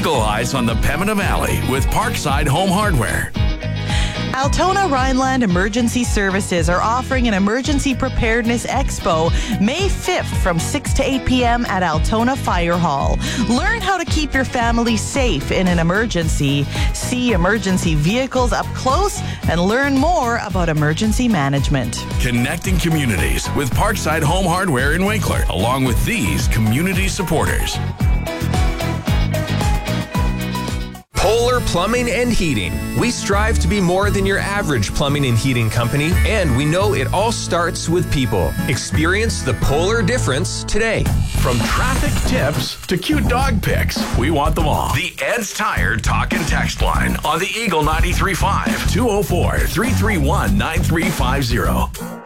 Eagle eyes on the Pembina Valley with Parkside Home Hardware. Altona Rhineland Emergency Services are offering an Emergency Preparedness Expo May 5th from 6 to 8 p.m. at Altona Fire Hall. Learn how to keep your family safe in an emergency, see emergency vehicles up close, and learn more about emergency management. Connecting communities with Parkside Home Hardware in Winkler, along with these community supporters. Polar Plumbing and Heating. We strive to be more than your average plumbing and heating company, and we know it all starts with people. Experience the Polar difference today. From traffic tips to cute dog pics, we want them all. The Ed's Tire Talk and Text line on the Eagle 93.5 204-331-9350.